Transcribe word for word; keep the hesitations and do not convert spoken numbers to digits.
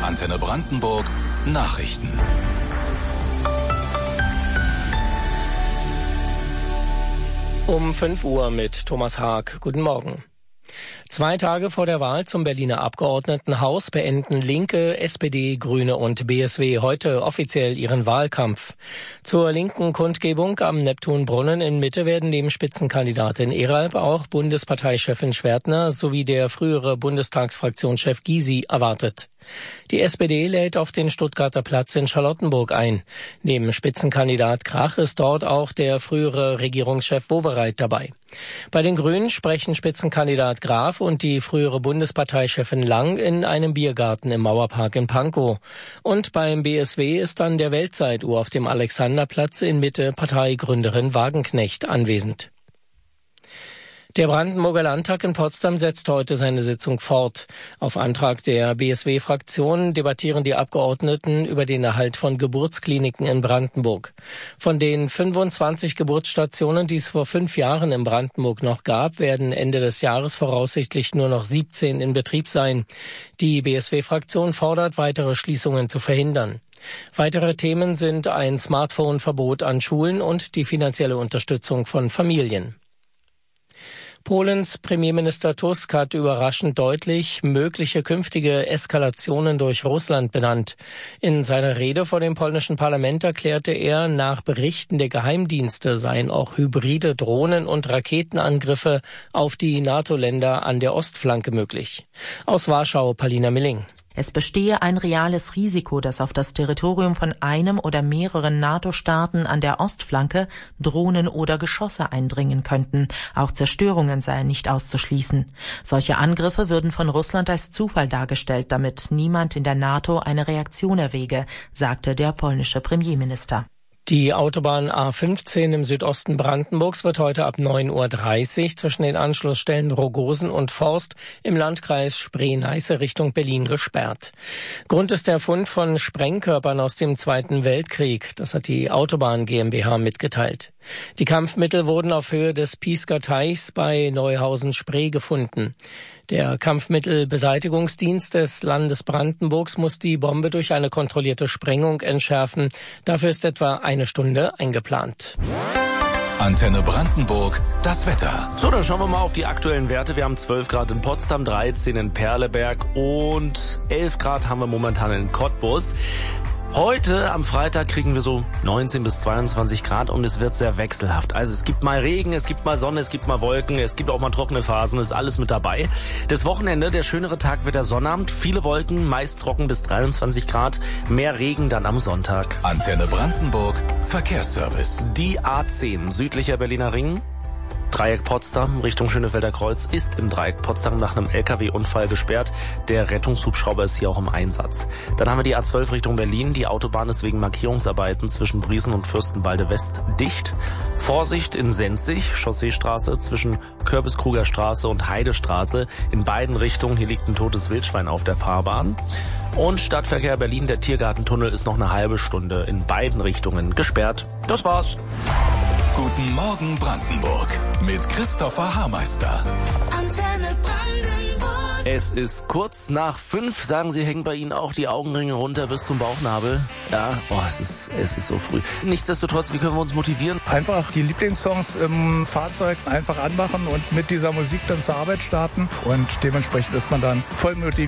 Antenne Brandenburg Nachrichten. Um fünf Uhr mit Thomas Haag. Guten Morgen. Zwei Tage vor der Wahl zum Berliner Abgeordnetenhaus beenden Linke, S P D, Grüne und B S W heute offiziell ihren Wahlkampf. Zur linken Kundgebung am Neptunbrunnen in Mitte werden neben Spitzenkandidatin Eralb auch Bundesparteichefin Schwertner sowie der frühere Bundestagsfraktionschef Gysi erwartet. Die S P D lädt auf den Stuttgarter Platz in Charlottenburg ein. Neben Spitzenkandidat Krach ist dort auch der frühere Regierungschef Wowereit dabei. Bei den Grünen sprechen Spitzenkandidat Graf und die frühere Bundesparteichefin Lang in einem Biergarten im Mauerpark in Pankow. Und beim B S W ist dann der Weltzeituhr auf dem Alexanderplatz in Mitte Parteigründerin Wagenknecht anwesend. Der Brandenburger Landtag in Potsdam setzt heute seine Sitzung fort. Auf Antrag der B S W-Fraktion debattieren die Abgeordneten über den Erhalt von Geburtskliniken in Brandenburg. Von den fünfundzwanzig Geburtsstationen, die es vor fünf Jahren in Brandenburg noch gab, werden Ende des Jahres voraussichtlich nur noch siebzehn in Betrieb sein. Die B S W-Fraktion fordert, weitere Schließungen zu verhindern. Weitere Themen sind ein Smartphone-Verbot an Schulen und die finanzielle Unterstützung von Familien. Polens Premierminister Tusk hat überraschend deutlich mögliche künftige Eskalationen durch Russland benannt. In seiner Rede vor dem polnischen Parlament erklärte er, nach Berichten der Geheimdienste seien auch hybride Drohnen- und Raketenangriffe auf die NATO-Länder an der Ostflanke möglich. Aus Warschau, Palina Milling. Es bestehe ein reales Risiko, dass auf das Territorium von einem oder mehreren NATO-Staaten an der Ostflanke Drohnen oder Geschosse eindringen könnten. Auch Zerstörungen seien nicht auszuschließen. Solche Angriffe würden von Russland als Zufall dargestellt, damit niemand in der NATO eine Reaktion erwäge, sagte der polnische Premierminister. Die Autobahn A fünfzehn im Südosten Brandenburgs wird heute ab neun Uhr dreißig zwischen den Anschlussstellen Rogosen und Forst im Landkreis Spree-Neiße Richtung Berlin gesperrt. Grund ist der Fund von Sprengkörpern aus dem Zweiten Weltkrieg. Das hat die Autobahn GmbH mitgeteilt. Die Kampfmittel wurden auf Höhe des Piesker Teichs bei Neuhausen-Spree gefunden. Der Kampfmittelbeseitigungsdienst des Landes Brandenburgs muss die Bombe durch eine kontrollierte Sprengung entschärfen. Dafür ist etwa eine Stunde eingeplant. Antenne Brandenburg, das Wetter. So, dann schauen wir mal auf die aktuellen Werte. Wir haben zwölf Grad in Potsdam, dreizehn in Perleberg und elf Grad haben wir momentan in Cottbus. Heute am Freitag kriegen wir so neunzehn bis zweiundzwanzig Grad und es wird sehr wechselhaft. Also es gibt mal Regen, es gibt mal Sonne, es gibt mal Wolken, es gibt auch mal trockene Phasen, ist alles mit dabei. Das Wochenende, der schönere Tag wird der Sonnabend, viele Wolken, meist trocken bis dreiundzwanzig Grad, mehr Regen dann am Sonntag. Antenne Brandenburg, Verkehrsservice. Die A zehn, südlicher Berliner Ring. Dreieck Potsdam Richtung Schönefelder Kreuz ist im Dreieck Potsdam nach einem L K W-Unfall gesperrt. Der Rettungshubschrauber ist hier auch im Einsatz. Dann haben wir die A zwölf Richtung Berlin. Die Autobahn ist wegen Markierungsarbeiten zwischen Briesen und Fürstenwalde West dicht. Vorsicht in Senzig, Chausseestraße zwischen Kürbiskruger Straße und Heidestraße. In beiden Richtungen, hier liegt ein totes Wildschwein auf der Fahrbahn. Und Stadtverkehr Berlin, der Tiergartentunnel ist noch eine halbe Stunde in beiden Richtungen gesperrt. Das war's. Guten Morgen Brandenburg mit Christopher Haarmeister. Antenne Brandenburg. Es ist kurz nach fünf, sagen Sie, hängen bei Ihnen auch die Augenringe runter bis zum Bauchnabel? Ja, oh, es ist, es ist so früh. Nichtsdestotrotz, wie können wir uns motivieren? Einfach die Lieblingssongs im Fahrzeug einfach anmachen und mit dieser Musik dann zur Arbeit starten und dementsprechend ist man dann voll motiviert.